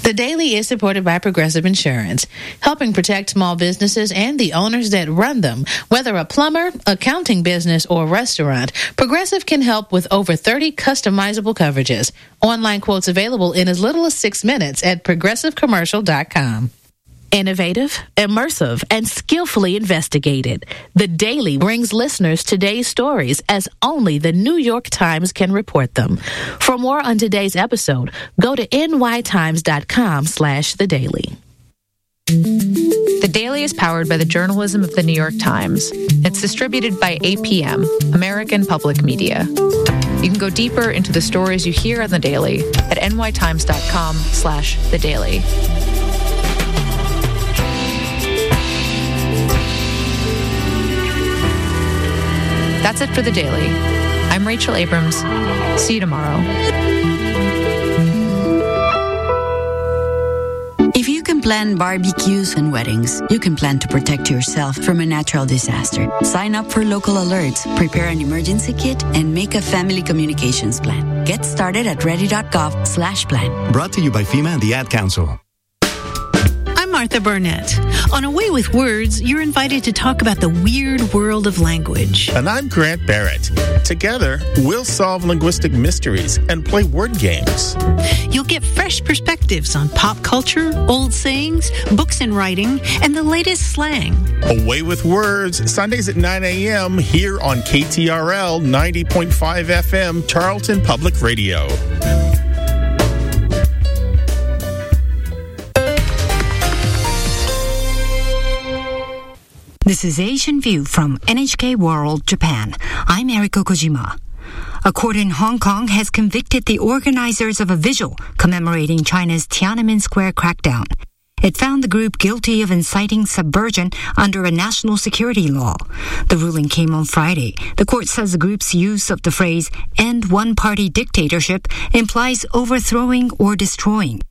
The Daily is supported by Progressive Insurance, helping protect small businesses and the owners that run them. Whether a plumber, accounting business, or restaurant, Progressive can help with over 30 customizable coverages. Online quotes available in as little as 6 minutes at progressivecommercial.com. Innovative, immersive, and skillfully investigated. The Daily brings listeners today's stories as only the New York Times can report them. For more on today's episode, go to nytimes.com/The Daily. The Daily is powered by the journalism of the New York Times. It's distributed by APM, American Public Media. You can go deeper into the stories you hear on The Daily at nytimes.com/The Daily. That's it for The Daily. I'm Rachel Abrams. See you tomorrow. If you can plan barbecues and weddings, you can plan to protect yourself from a natural disaster. Sign up for local alerts, prepare an emergency kit, and make a family communications plan. Get started at ready.gov/plan. Brought to you by FEMA and the Ad Council. I'm Martha Burnett. On A Way with Words, you're invited to talk about the weird world of language. And I'm Grant Barrett. Together, we'll solve linguistic mysteries and play word games. You'll get fresh perspectives on pop culture, old sayings, books and writing, and the latest slang. A Way with Words, Sundays at 9 a.m. here on KTRL 90.5 FM, Charlton Public Radio. This is Asian View from NHK World Japan. I'm Eriko Kojima. A court in Hong Kong has convicted the organizers of a vigil commemorating China's Tiananmen Square crackdown. It found the group guilty of inciting subversion under a national security law. The ruling came on Friday. The court says the group's use of the phrase "end one-party dictatorship" implies overthrowing or destroying.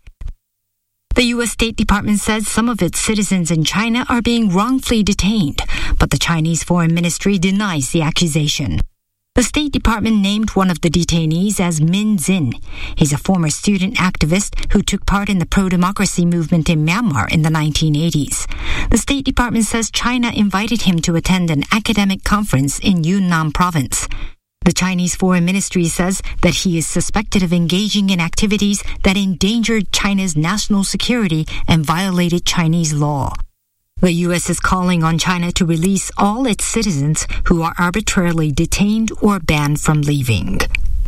The U.S. State Department says some of its citizens in China are being wrongfully detained, but the Chinese Foreign Ministry denies the accusation. The State Department named one of the detainees as Min Zin. He's a former student activist who took part in the pro-democracy movement in Myanmar in the 1980s. The State Department says China invited him to attend an academic conference in Yunnan province. The Chinese Foreign Ministry says that he is suspected of engaging in activities that endangered China's national security and violated Chinese law. The U.S. is calling on China to release all its citizens who are arbitrarily detained or banned from leaving.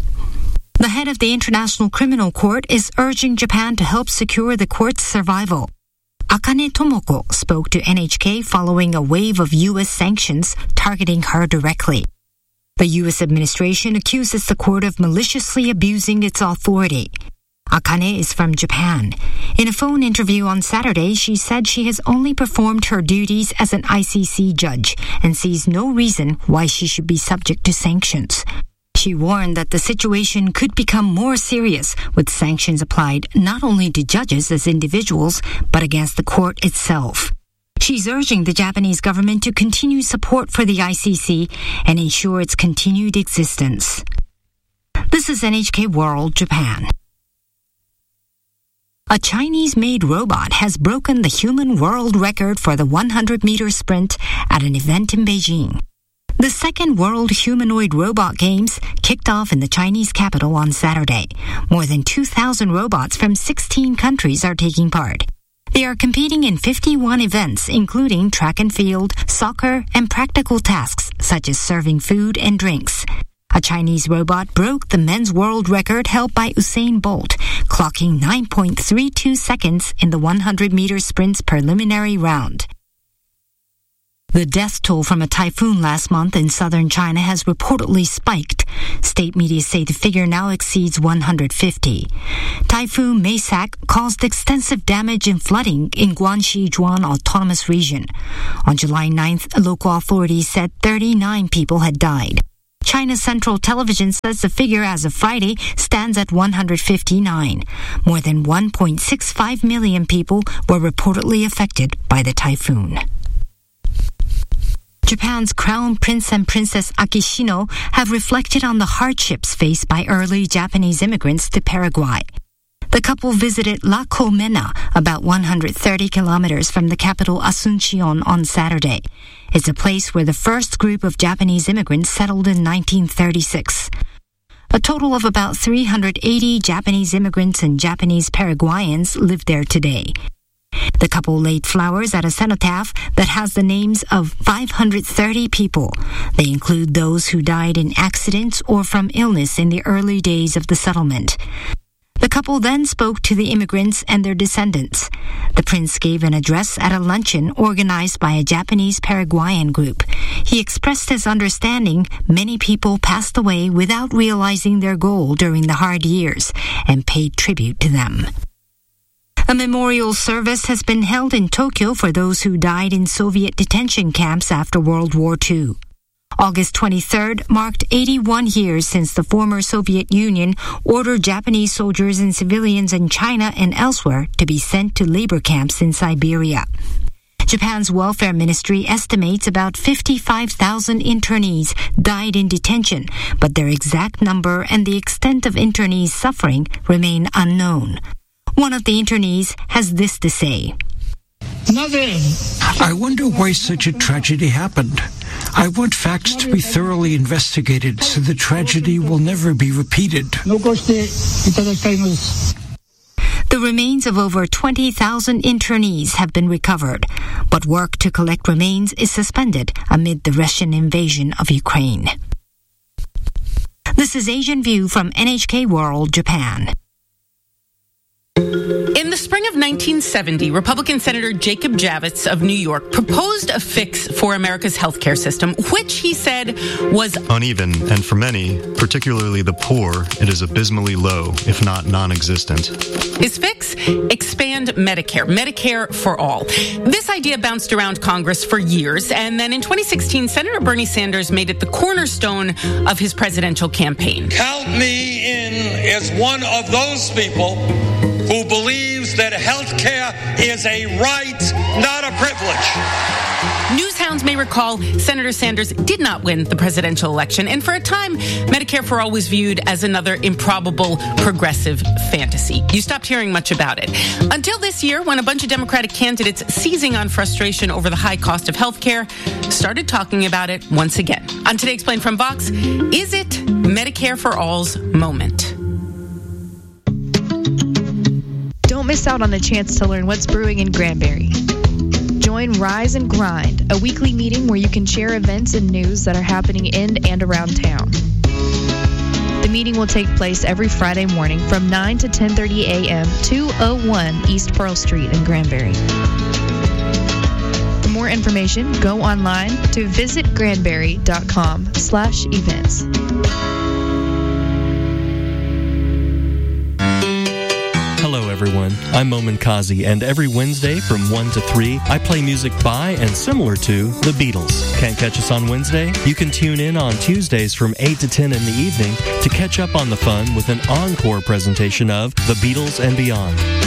The head of the International Criminal Court is urging Japan to help secure the court's survival. Akane Tomoko spoke to NHK following a wave of U.S. sanctions targeting her directly. The U.S. administration accuses the court of maliciously abusing its authority. Akane is from Japan. In a phone interview on Saturday, she said she has only performed her duties as an ICC judge and sees no reason why she should be subject to sanctions. She warned that the situation could become more serious with sanctions applied not only to judges as individuals, but against the court itself. She's urging the Japanese government to continue support for the ICC and ensure its continued existence. This is NHK World Japan. A Chinese-made robot has broken the human world record for the 100-meter sprint at an event in Beijing. The second World Humanoid Robot Games kicked off in the Chinese capital on Saturday. More than 2,000 robots from 16 countries are taking part. They are competing in 51 events, including track and field, soccer, and practical tasks such as serving food and drinks. A Chinese robot broke the men's world record held by Usain Bolt, clocking 9.32 seconds in the 100-meter sprint's preliminary round. The death toll from a typhoon last month in southern China has reportedly spiked. State media say the figure now exceeds 150. Typhoon Maysak caused extensive damage and flooding in Guangxi-Zhuang Autonomous Region. On July 9th, local authorities said 39 people had died. China Central Television says the figure as of Friday stands at 159. More than 1.65 million people were reportedly affected by the typhoon. Japan's Crown Prince and Princess Akishino have reflected on the hardships faced by early Japanese immigrants to Paraguay. The couple visited La Colmena, about 130 kilometers from the capital Asuncion, on Saturday. It's a place where the first group of Japanese immigrants settled in 1936. A total of about 380 Japanese immigrants and Japanese Paraguayans live there today. The couple laid flowers at a cenotaph that has the names of 530 people. They include those who died in accidents or from illness in the early days of the settlement. The couple then spoke to the immigrants and their descendants. The prince gave an address at a luncheon organized by a Japanese Paraguayan group. He expressed his understanding many people passed away without realizing their goal during the hard years and paid tribute to them. A memorial service has been held in Tokyo for those who died in Soviet detention camps after World War II. August 23rd marked 81 years since the former Soviet Union ordered Japanese soldiers and civilians in China and elsewhere to be sent to labor camps in Siberia. Japan's welfare ministry estimates about 55,000 internees died in detention, but their exact number and the extent of internees' suffering remain unknown. One of the internees has this to say. I wonder why such a tragedy happened. I want facts to be thoroughly investigated so the tragedy will never be repeated. The remains of over 20,000 internees have been recovered, but work to collect remains is suspended amid the Russian invasion of Ukraine. This is Asian View from NHK World Japan. In the spring of 1970, Republican Senator Jacob Javits of New York proposed a fix for America's healthcare system, which he said was uneven, and for many, particularly the poor, it is abysmally low, if not non-existent. His fix? Expand Medicare. Medicare for all. This idea bounced around Congress for years, and then in 2016, Senator Bernie Sanders made it the cornerstone of his presidential campaign. Count me in as one of those people who believes that health care is a right, not a privilege. Newshounds may recall Senator Sanders did not win the presidential election, and for a time, Medicare for All was viewed as another improbable progressive fantasy. You stopped hearing much about it. Until this year, when a bunch of Democratic candidates seizing on frustration over the high cost of health care started talking about it once again. On Today Explained from Vox, is it Medicare for All's moment? Don't miss out on the chance to learn what's brewing in Granbury. Join Rise and Grind, a weekly meeting where you can share events and news that are happening in and around town. The meeting will take place every Friday morning from 9 to 10:30 a.m. 201 East Pearl Street in Granbury. For more information, go online to visitgranbury.com/events. Hello everyone, I'm Momin Kazi, and every Wednesday from 1 to 3, I play music by and similar to the Beatles. Can't catch us on Wednesday? You can tune in on Tuesdays from 8 to 10 in the evening to catch up on the fun with an encore presentation of The Beatles and Beyond.